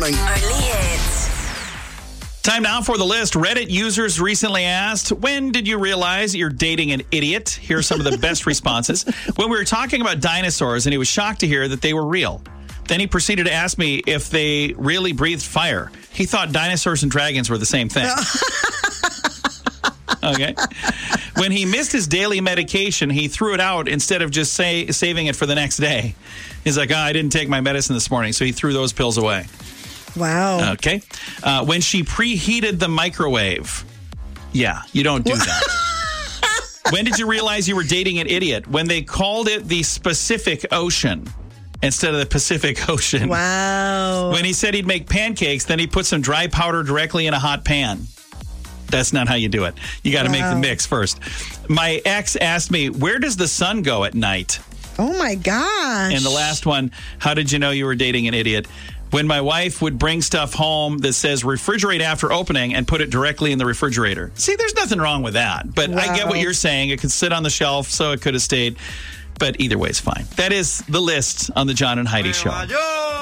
morning. Only hits. Time now for the list. Reddit users recently asked, when did you realize you're dating an idiot? Here are some of the best responses. When we were talking about dinosaurs, and he was shocked to hear that they were real. Then he proceeded to ask me if they really breathed fire. He thought dinosaurs and dragons were the same thing. Okay. When he missed his daily medication, he threw it out instead of just saving it for the next day. He's like, I didn't take my medicine this morning, so he threw those pills away. Wow. Okay. When she preheated the microwave. Yeah, you don't do that. When did you realize you were dating an idiot? When they called it the Pacific Ocean instead of the Pacific Ocean. Wow. When he said he'd make pancakes, then he put some dry powder directly in a hot pan. That's not how you do it. You got to make the mix first. My ex asked me, where does the sun go at night? Oh, my gosh. And the last one, how did you know you were dating an idiot? When my wife would bring stuff home that says refrigerate after opening and put it directly in the refrigerator. See, there's nothing wrong with that. But I get what you're saying. It could sit on the shelf, so it could have stayed. But either way is fine. That is the list on the John and Heidi Show.